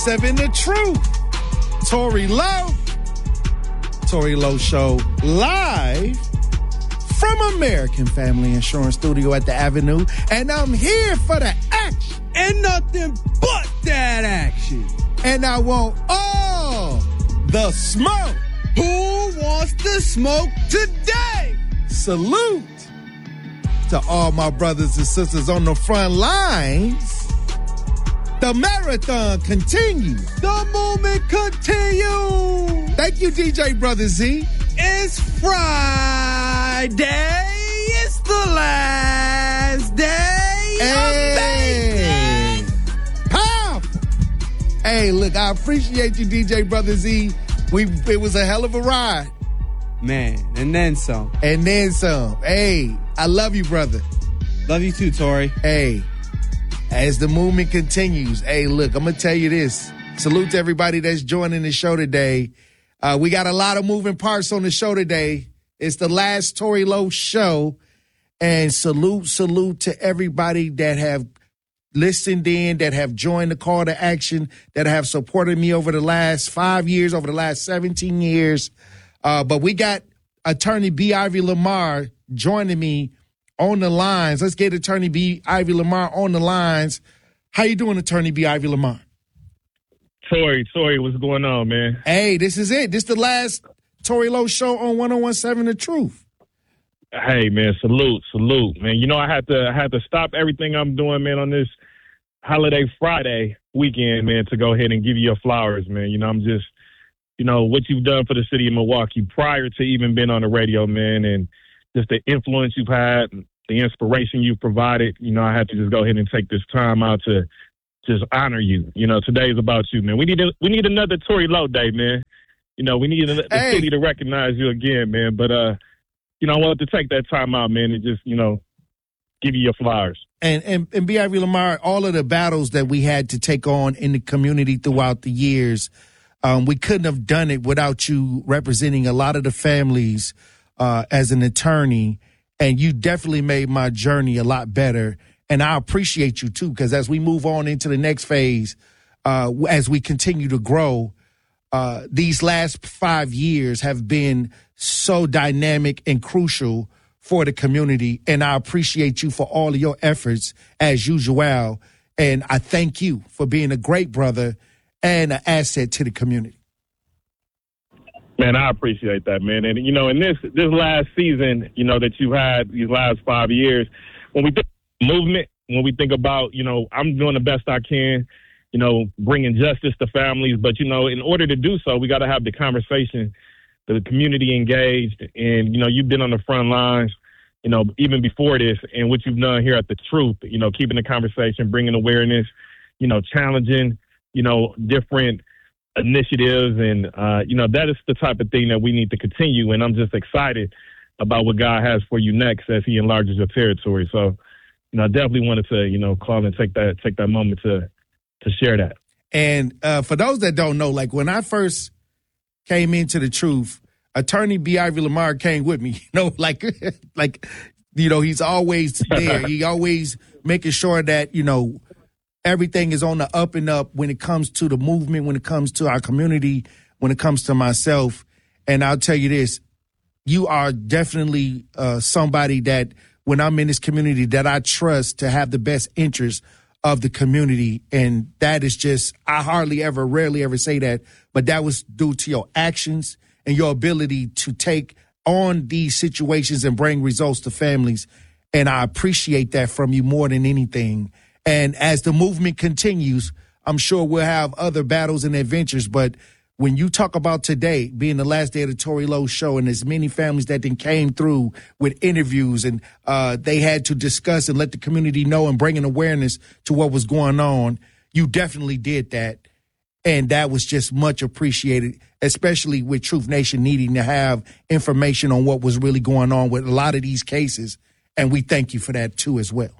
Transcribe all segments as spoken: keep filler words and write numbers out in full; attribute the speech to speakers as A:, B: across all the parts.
A: Seven The Truth. Tory Lowe. Tory Lowe Show live from American Family Insurance Studio at the Avenue. And I'm here for the action.
B: And nothing but that action.
A: And I want all the smoke.
B: Who wants the smoke today?
A: Salute to all my brothers and sisters on the front lines. The marathon continues.
B: The movement continues.
A: Thank you, D J Brother Z.
B: It's Friday. It's the last day
A: hey.
B: of Basic.
A: Powerful. Hey, look, I appreciate you, D J Brother Z. We It was a hell of a ride.
B: Man, and then some.
A: And then some. Hey, I love you, brother.
B: Love you too, Tori.
A: Hey. As the movement continues, hey, look, I'm going to tell you this. Salute to everybody that's joining the show today. Uh, we got a lot of moving parts on the show today. It's the last Tory Lowe show. And salute, salute to everybody that have listened in, that have joined the call to action, that have supported me over the last five years, over the last seventeen years. Uh, but we got attorney B. Ivy Lamar joining me on the lines. Let's get attorney B. Ivy Lamar on the lines. How you doing, attorney B. Ivy Lamar?
C: Tory, Tory, what's going on, man?
A: Hey, this is it. This is the last Tory Lowe show on one oh one seven The Truth.
C: Hey, man, salute, salute, man. You know, I had to I had to stop everything I'm doing, man, on this holiday Friday weekend, man, to go ahead and give you your flowers, man. You know, I'm just, you know, what you've done for the city of Milwaukee prior to even being on the radio, man, and just the influence you've had, the inspiration you've provided. You know, I had to just go ahead and take this time out to just honor you. You know, today is about you, man. We need a, we need another Tory Lowe day, man. You know, we need the
A: hey.
C: city to recognize you again, man. But, uh, you know, I wanted to take that time out, man, and just, you know, give you your flowers.
A: And, and, and B. Ivy Lamar, all of the battles that we had to take on in the community throughout the years, um, we couldn't have done it without you representing a lot of the families uh, as an attorney. And you definitely made my journey a lot better. And I appreciate you, too, because as we move on into the next phase, uh, as we continue to grow, uh, these last five years have been so dynamic and crucial for the community. And I appreciate you for all of your efforts, as usual. And I thank you for being a great brother and an asset to the community.
C: Man, I appreciate that, man. And, you know, in this this last season, you know, that you had these last five years, when we think movement, when we think about, you know, I'm doing the best I can, you know, bringing justice to families. But, you know, in order to do so, we got to have the conversation, the community engaged. And, you know, you've been on the front lines, you know, even before this, and what you've done here at The Truth, you know, keeping the conversation, bringing awareness, you know, challenging, you know, different initiatives. And, uh, you know, that is the type of thing that we need to continue. And I'm just excited about what God has for you next as he enlarges your territory. So, you know, I definitely wanted to, you know, call and take that, take that moment to, to share that.
A: And uh, for those that don't know, like when I first came into The Truth, attorney B. Ivy Lamar came with me, you know, like, like, you know, he's always there. He always making sure that, you know, everything is on the up and up when it comes to the movement, when it comes to our community, when it comes to myself. And I'll tell you this, you are definitely uh, somebody that when I'm in this community that I trust to have the best interest of the community. And that is just, I hardly ever, rarely ever say that, but that was due to your actions and your ability to take on these situations and bring results to families. And I appreciate that from you more than anything. And as the movement continues, I'm sure we'll have other battles and adventures. But when you talk about today being the last day of the Tory Lowe show and as many families that then came through with interviews and uh, they had to discuss and let the community know and bring an awareness to what was going on, you definitely did that. And that was just much appreciated, especially with Truth Nation needing to have information on what was really going on with a lot of these cases. And we thank you for that, too, as well.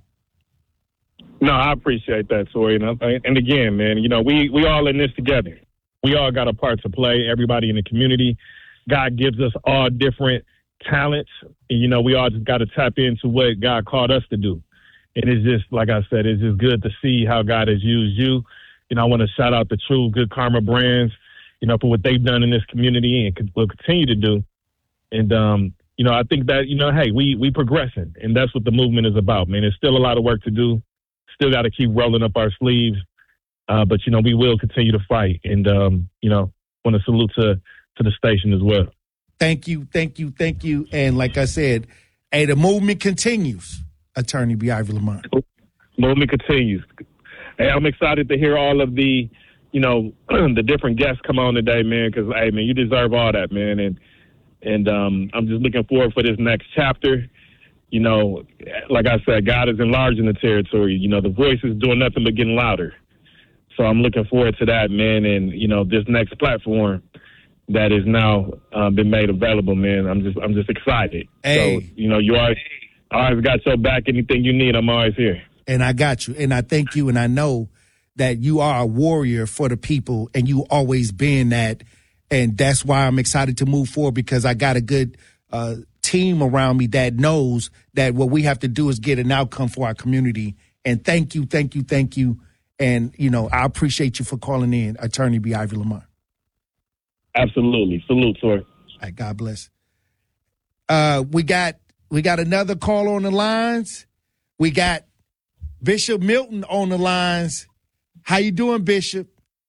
C: No, I appreciate that, Tory. And, and again, man, you know, we, we all in this together. We all got a part to play, everybody in the community. God gives us all different talents. And, you know, we all just got to tap into what God called us to do. And it's just, like I said, it's just good to see how God has used you you know, I want to shout out the True Good Karma Brands, you know, for what they've done in this community and will continue to do. And, um, you know, I think that, you know, hey, we we progressing, and that's what the movement is about, man. There's still a lot of work to do. Still got to keep rolling up our sleeves. Uh, but, you know, we will continue to fight. And, um, you know, want to salute to, to the station as well.
A: Thank you, thank you, thank you. And like I said, hey, the movement continues, Attorney B. Ivy Lamar.
C: Movement continues. Hey, I'm excited to hear all of the, you know, the different guests come on today, man, because, hey, man, you deserve all that, man. And, and um, I'm just looking forward for this next chapter. You know, like I said, God is enlarging the territory. You know, the voice is doing nothing but getting louder. So I'm looking forward to that, man. And, you know, this next platform that is now uh, been made available, man. I'm just I'm just excited.
A: Hey.
C: So, you know, you always, always got your back. Anything you need, I'm always here.
A: And I got you. And I thank you. And I know that you are a warrior for the people, and you always been that. And that's why I'm excited to move forward, because I got a good uh, team around me that knows that what we have to do is get an outcome for our community. And thank you, thank you, thank you. And, you know, I appreciate you for calling in, Attorney B. Ivy Lamar.
C: Absolutely. Salute, sir.
A: All right, God bless. Uh, we got we got another call on the lines. We got Bishop Milton on the lines. How you doing, Bishop?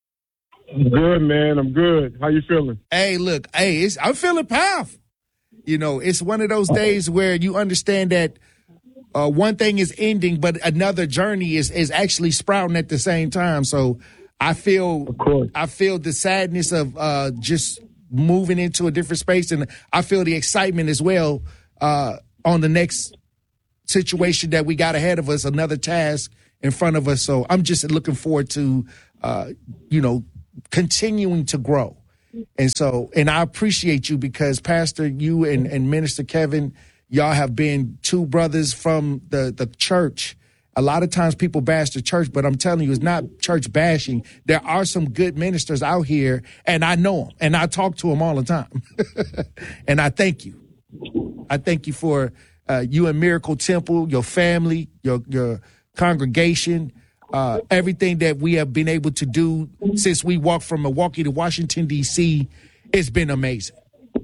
D: I'm good, man. I'm good. How you feeling?
A: Hey, look, hey, it's, I'm feeling powerful. You know, it's one of those days where you understand that uh, one thing is ending, but another journey is is actually sprouting at the same time. So I feel,
D: Of course.
A: I feel the sadness of uh, just moving into a different space, and I feel the excitement as well uh, on the next situation that we got ahead of us, another task in front of us. So I'm just looking forward to, uh, you know, continuing to grow. And so, and I appreciate you, because Pastor, you and, and Minister Kevin, y'all have been two brothers from the, the church. A lot of times people bash the church, but I'm telling you, it's not church bashing. There are some good ministers out here, and I know them, and I talk to them all the time. And I thank you. I thank you for uh, you and Miracle Temple, your family, your your congregation, uh, everything that we have been able to do since we walked from Milwaukee to Washington, D C. It's been amazing.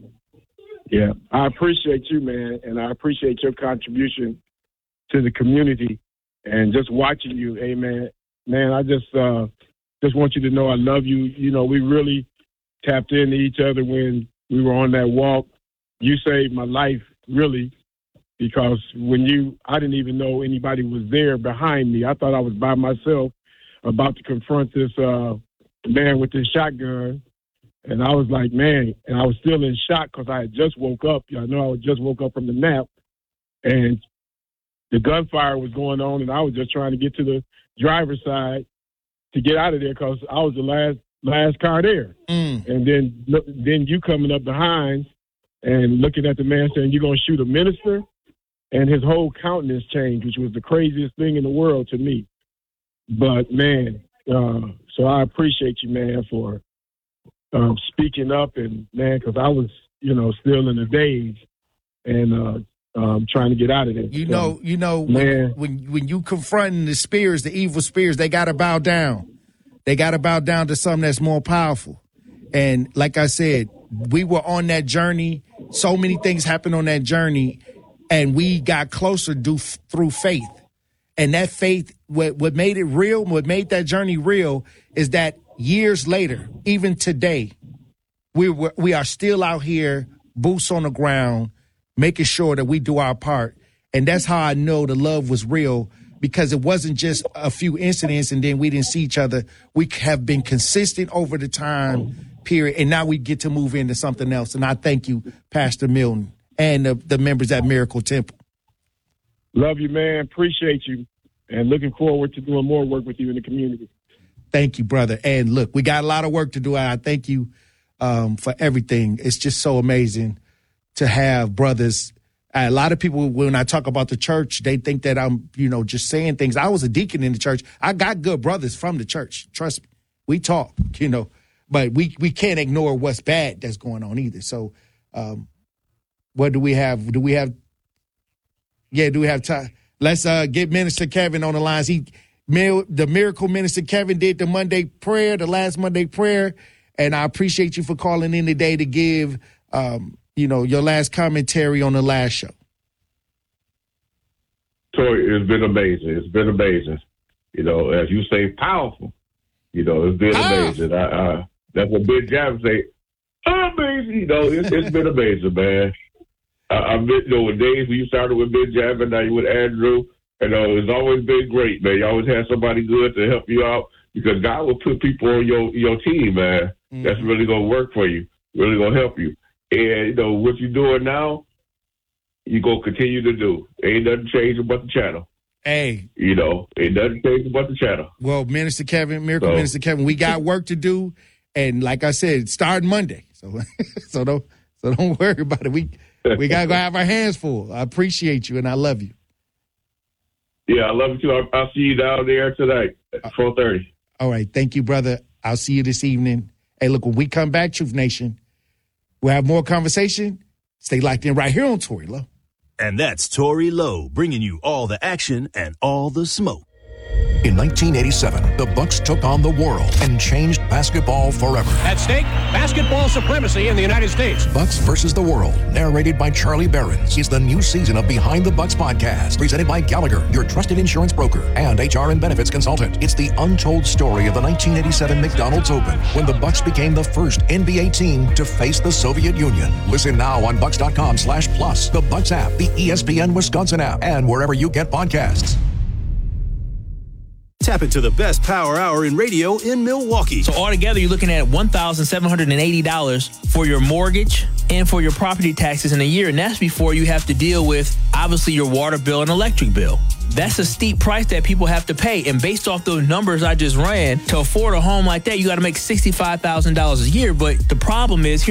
D: Yeah, I appreciate you, man, and I appreciate your contribution to the community and just watching you. Hey, man, man, I just uh, just want you to know I love you. You know, we really tapped into each other when we were on that walk. You saved my life, really, because when you, I didn't even know anybody was there behind me. I thought I was by myself about to confront this uh, man with this shotgun. And I was like, man, and I was still in shock because I had just woke up. I know I just woke up from the nap, and the gunfire was going on, and I was just trying to get to the driver's side to get out of there because I was the last last car there.
A: Mm.
D: And then then you coming up behind and looking at the man saying, you're going to shoot a minister? And his whole countenance changed, which was the craziest thing in the world to me. But, man, uh, so I appreciate you, man, for um, speaking up. And, man, because I was, you know, still in a daze and uh, um, trying to get out of there.
A: You
D: so,
A: know, you know,
D: man.
A: when, when when you confronting the spirits, the evil spirits, they got to bow down. They got to bow down to something that's more powerful. And like I said, we were on that journey. So many things happened on that journey, and we got closer due, through faith. And that faith, what, what made it real, what made that journey real, is that years later, even today, we were, we are still out here, boots on the ground, making sure that we do our part. And that's how I know the love was real, because it wasn't just a few incidents and then we didn't see each other. We have been consistent over the time period, and now we get to move into something else. And I thank you, Pastor Milton, and the, the members at Miracle Temple.
D: Love you, man. Appreciate you. And looking forward to doing more work with you in the community.
A: Thank you, brother. And look, we got a lot of work to do. I thank you um, for everything. It's just so amazing to have brothers. A lot of people, when I talk about the church, they think that I'm, you know, just saying things. I was a deacon in the church. I got good brothers from the church. Trust me. We talk, you know, but we, we can't ignore what's bad that's going on either. So um, what do we have? Do we have? Yeah, do we have time? Let's uh, get Minister Kevin on the lines. He the Miracle Minister Kevin did the Monday prayer, the last Monday prayer, and I appreciate you for calling in today to give, um, you know, your last commentary on the last show.
E: Tori, it's been amazing. It's been amazing. You know, as you say, powerful. You know, it's been
A: ah.
E: amazing. I, I, that's what Big Jam say. Amazing. You know, it's, it's been amazing, man. I, I met, you know, with days when you started with Big Jam and now you with Andrew. You know, it's always been great, man. You always had somebody good to help you out because God will put people on your your team, man. Mm-hmm. That's really gonna work for you. Really gonna help you. And you know what you're doing now, you gonna continue to do. Ain't nothing changing but the channel.
A: Hey,
E: you know, ain't nothing changing but the channel.
A: Well, Minister Kevin, Miracle
E: so,
A: Minister Kevin, we got work to do, and like I said, starting Monday. So, so don't so don't worry about it. We we gotta go have our hands full. I appreciate you and I love you.
E: Yeah, I love you too. I'll, I'll see you down there tonight at four thirty.
A: All right. Thank you, brother. I'll see you this evening. Hey, look, when we come back, Truth Nation, we'll have more conversation. Stay locked in right here on Tory Lowe.
F: And that's Tory Lowe, bringing you all the action and all the smoke.
G: In nineteen eighty-seven, the Bucks took on the world and changed basketball forever.
H: At stake, basketball supremacy in the United States.
G: Bucks versus the World, narrated by Charlie Behrens, is the new season of Behind the Bucks podcast, presented by Gallagher, your trusted insurance broker and H R and benefits consultant. It's the untold story of the nineteen eighty-seven McDonald's Open, when the Bucks became the first N B A team to face the Soviet Union. Listen now on Bucks.com slash plus, the Bucks app, the E S P N Wisconsin app, and wherever you get podcasts.
F: Tap into the best power hour in radio in Milwaukee.
I: So altogether, you're looking at one thousand seven hundred eighty dollars for your mortgage and for your property taxes in a year. And that's before you have to deal with, obviously, your water bill and electric bill. That's a steep price that people have to pay. And based off those numbers I just ran, to afford a home like that, you got to make sixty-five thousand dollars a year. But the problem is,